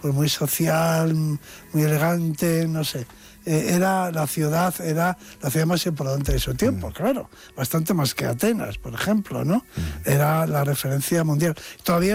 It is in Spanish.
pues muy social, muy elegante, no sé. Era la ciudad más importante de su tiempo, claro, bastante más que Atenas, por ejemplo, ¿no? Era la referencia mundial. Todavía